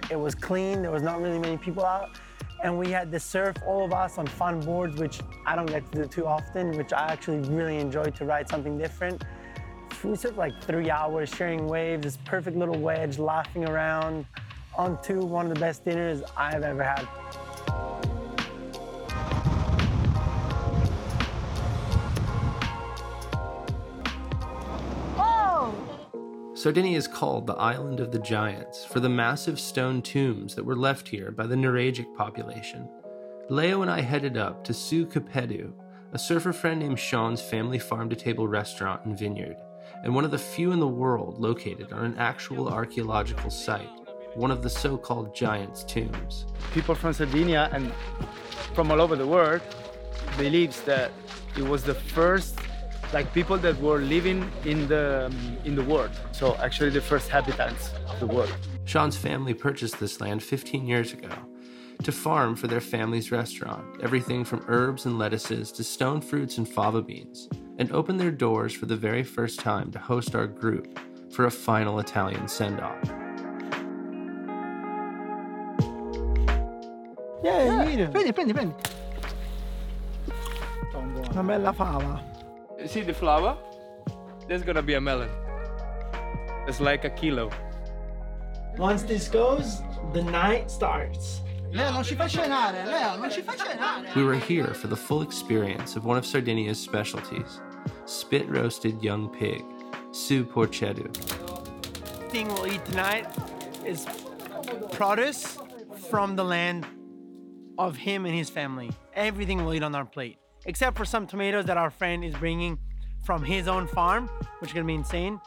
It was clean, there was not really many people out. And we had to surf, all of us, on fun boards, which I don't get to do too often, which I actually really enjoyed, to ride something different. We surfed like 3 hours, sharing waves, this perfect little wedge, laughing around, onto one of the best dinners I've ever had. Sardinia is called the Island of the Giants for the massive stone tombs that were left here by the Nuragic population. Leo and I headed up to Su Capedu, a surfer friend named Sean's family farm-to-table restaurant and vineyard, and one of the few in the world located on an actual archaeological site, one of the so-called Giants' tombs. People from Sardinia and from all over the world believes that it was the first people that were living in the world. So actually the first habitants of the world. Sean's family purchased this land 15 years ago to farm for their family's restaurant, everything from herbs and lettuces to stone fruits and fava beans, and opened their doors for the very first time to host our group for a final Italian send-off. Prendi. Una bella fava. See the flower? There's gonna be a melon. It's like a kilo. Once this goes, the night starts. Leo, non ci fai cenare, Leo, non ci fai cenare. We were here for the full experience of one of Sardinia's specialties, spit-roasted young pig, su porcedu. The thing we'll eat tonight is produce from the land of him and his family. Everything we'll eat on our plate, except for some tomatoes that our friend is bringing from his own farm, which is gonna be insane.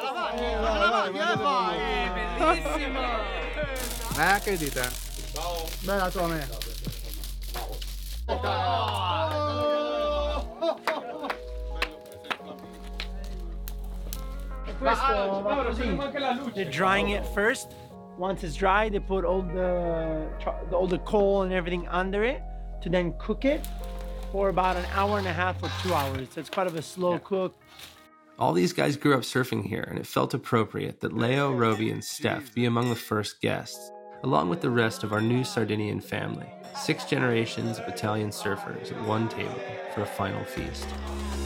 Che dite? Bella tua me. They're drying it first. Once it's dry, they put all the coal and everything under it to then cook it for about an hour and a half or 2 hours. So it's quite of a slow cook. All these guys grew up surfing here, and it felt appropriate that Leo, Roby, and Steph be among the first guests, along with the rest of our new Sardinian family, 6 generations of Italian surfers at one table for a final feast.